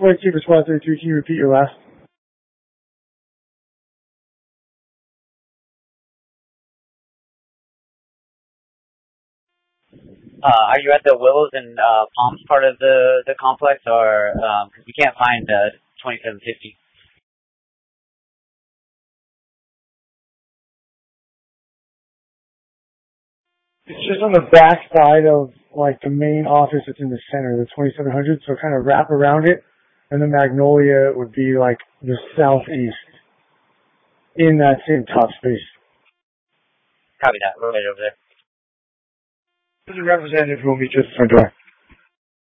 Flight Keeper Squad 32, can you repeat your last? Are you at the Willows and Palms part of the complex, or because we can't find 2750? It's just on the back side of like the main office that's in the center, the 2700. So kind of wrap around it, and the Magnolia would be like the southeast in that same top space. Copy that. We're right over there. There's a representative who will meet you at the front door.